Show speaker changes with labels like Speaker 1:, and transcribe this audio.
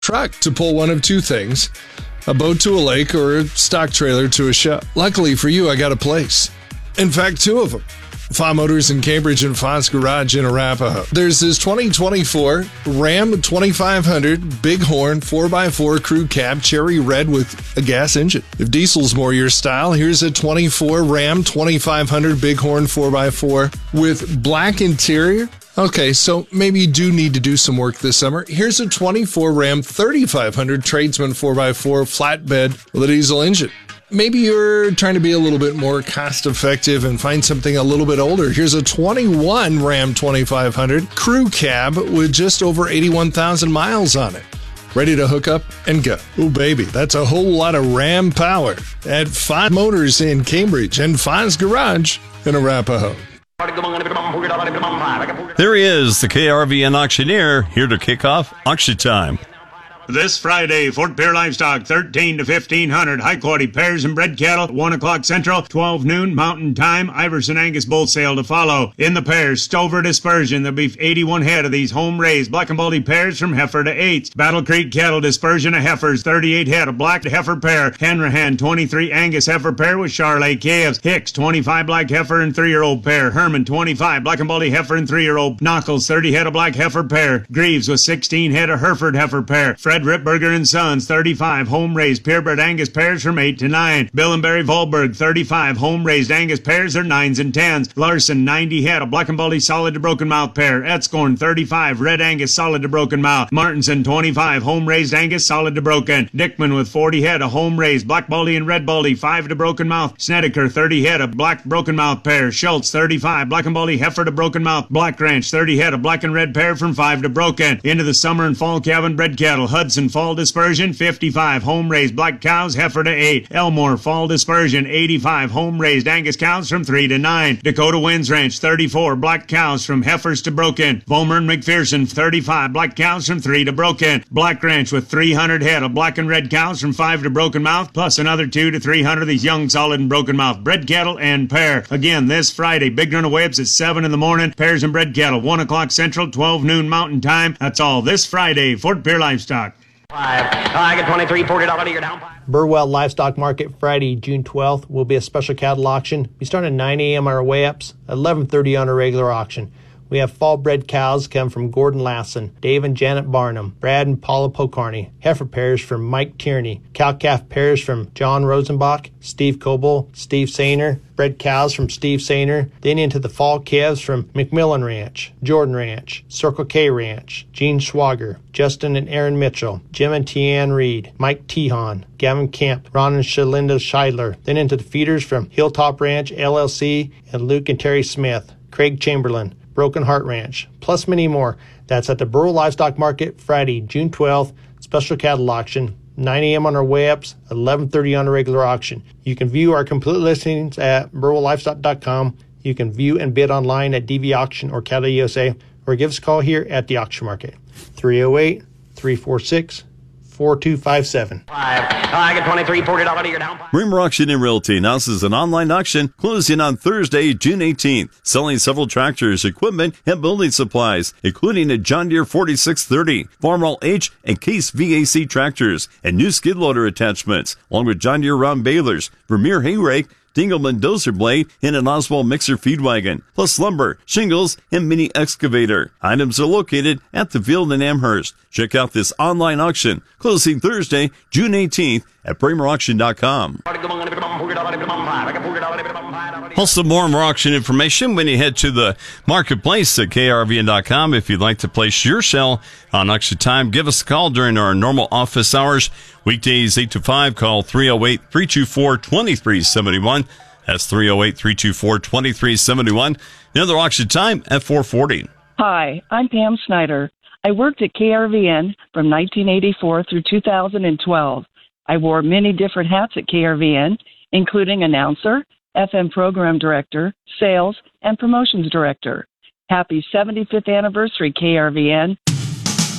Speaker 1: truck to pull one of two things, a boat to a lake or a stock trailer to a show. Luckily for you, I got a place. In fact, two of them. Fa Motors in Cambridge and Fa's Garage in Arapahoe. There's this 2024 Ram 2500 Bighorn 4x4 crew cab cherry red with a gas engine. If diesel's more your style, here's a 24 Ram 2500 Bighorn 4x4 with black interior. Okay, so maybe you do need to do some work this summer. Here's a 24 Ram 3500 Tradesman 4x4 flatbed with a diesel engine. Maybe you're trying to be a little bit more cost effective and find something a little bit older. Here's a 21 Ram 2500 crew cab with just over 81,000 miles on it. Ready to hook up and go. Oh, baby, that's a whole lot of Ram power at Fa Motors in Cambridge and Fa's Garage in Arapahoe.
Speaker 2: There he is, the KRVN auctioneer, here to kick off auction time.
Speaker 3: This Friday, Fort Pierre Livestock, 13 to 1500. High-quality pairs and bred cattle, 1 o'clock Central, 12 noon Mountain Time. Iverson Angus bull sale to follow. In the pairs, Stover Dispersion. There'll be 81 head of these home-raised Black and Baldy pairs from heifer to eights. Battle Creek Cattle Dispersion of heifers, 38 head of black heifer pair. Hanrahan, 23 Angus heifer pair with Charolais calves. Hicks, 25 black heifer and 3-year-old pair. Herman, 25 Black and Baldy heifer and 3-year-old. Knuckles, 30 head of black heifer pair. Greaves with 16 head of Hereford heifer pair. Fred Ripberger and Sons, 35 home-raised purebred Angus pairs from 8 to 9. Bill and Barry Volberg, 35 home-raised Angus pairs are 9s and 10s. Larson, 90 head, a Black and Baldy solid to broken mouth pair. Etzkorn, 35 red Angus solid to broken mouth. Martinson, 25 home-raised Angus solid to broken. Dickman with 40 head, a home-raised Black Baldy and Red Baldy, 5 to broken mouth. Snedeker, 30 head, a black broken mouth pair. Schultz, 35 Black and Baldy heifer to broken mouth. Black Ranch, 30 head, a black and red pair from 5 to broken. Into the summer and fall calving bred cattle. Hudson, fall dispersion, 55 home-raised black cows, heifer to 8. Elmore, fall dispersion, 85 home-raised Angus cows from 3 to 9. Dakota Winds Ranch, 34 black cows from heifers to broken. Vollmer and McPherson, 35 black cows from 3 to broken. Black Ranch with 300 head of black and red cows from 5 to broken mouth, plus another 2 to 300 of these young solid and broken mouth bred cattle and pair. Again, this Friday, big runaway-ups at 7 in the morning. Pairs and bred cattle, 1 o'clock Central, 12 noon Mountain Time. That's all this Friday, Fort Pierre Livestock.
Speaker 4: I get 23, $40 you're down.
Speaker 5: Burwell Livestock Market Friday, June 12th will be a special cattle auction. We start at 9 a.m. on our way-ups, 11:30 on our regular auction. We have fall-bred cows come from Gordon Lassen, Dave and Janet Barnum, Brad and Paula Pocarney, heifer pairs from Mike Tierney, cow-calf pairs from John Rosenbach, Steve Coble, Steve Sainer, bred cows from Steve Sainer, then into the fall calves from McMillan Ranch, Jordan Ranch, Circle K Ranch, Gene Schwager, Justin and Aaron Mitchell, Jim and Tianne Reed, Mike Tehan, Gavin Kemp, Ron and Shalinda Scheidler, then into the feeders from Hilltop Ranch, LLC, and Luke and Terry Smith, Craig Chamberlain, Broken Heart Ranch, plus many more. That's at the Burwell Livestock Market Friday, June 12th, special cattle auction, 9 a.m. on our way-ups, 11:30 on a regular auction. You can view our complete listings at burwelllivestock.com. You can view and bid online at DV Auction or Cattle USA, or give us a call here at the auction market, 308-346-4257.
Speaker 4: I get 23, $40 you're down.
Speaker 2: Bremer Auction and Realty announces an online auction closing on Thursday, June 18th, selling several tractors, equipment, and building supplies, including a John Deere 4630, Farmall H and Case VAC tractors, and new skid loader attachments, along with John Deere round balers, Vermeer hay rake, Dingleman dozer blade, and an Oswald mixer feed wagon, plus lumber, shingles, and mini excavator. Items are located at the field in Amherst. Check out this online auction, closing Thursday, June 18th at BremerAuction.com. Also, more auction information when you head to the marketplace at KRVN.com. If you'd like to place your sale on auction time, give us a call during our normal office hours. Weekdays 8 to 5, call 308-324-2371. That's 308-324-2371. Another auction time at 4:40.
Speaker 6: Hi, I'm Pam Snyder. I worked at KRVN from 1984 through 2012. I wore many different hats at KRVN, including announcer, FM program director, sales, and promotions director. Happy 75th anniversary, KRVN.